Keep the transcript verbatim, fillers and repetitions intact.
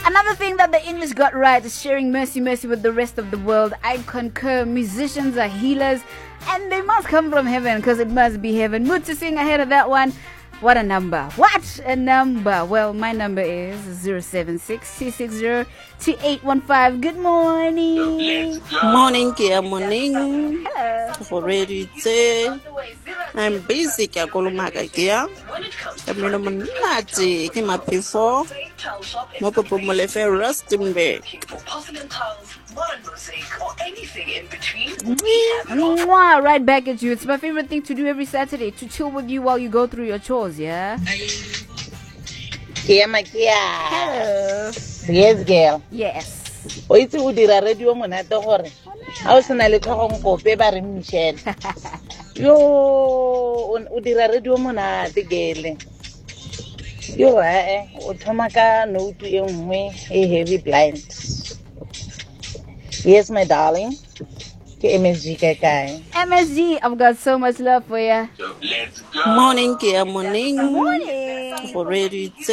Another thing that the English got right is sharing mercy, mercy with the rest of the world. I concur. Musicians are healers, and they must come from heaven because it must be heaven. Mood to sing ahead of that one. What a number. What a number. Well, my number is zero seven six, two six zero, two eight one five. Good morning. Morning, Kia. Morning. Hello. Already there. I'm busy, Kia. Kolomaka, Kia. I'm in a monati. Came up before. Moko Pomolefe, Rustenberg. Mwah, right back at you. It's my favorite thing to do every Saturday, to chill with you while you go through your chores, yeah? Kia Makia. Hello. Yes, girl. Yes. O itse o dira radio monate gore a o sena le tlhogong kope ba re Michelle. Yo o dira radio monate gele. Yo eh o thoma ka note e nngwe e heavy blind. Yes, my darling. Ke M S G ka kae? M S G, I've got so much love for you. Morning, Kia. Morning. Morning. Already